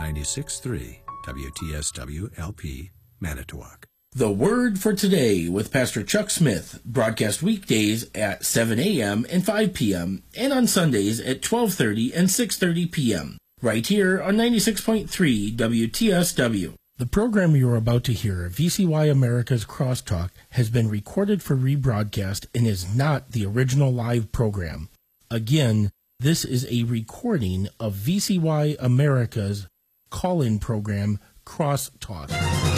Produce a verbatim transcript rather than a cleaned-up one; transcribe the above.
ninety-six point three W T S W L P, Manitowoc. The Word for Today with Pastor Chuck Smith, broadcast weekdays at seven a.m. and five p.m. and on Sundays at twelve thirty and six thirty p.m. right here on ninety-six point three W T S W. The program you are about to hear, V C Y America's Crosstalk, has been recorded for rebroadcast and is not the original live program. Again, this is a recording of V C Y America's call-in program, Crosstalk.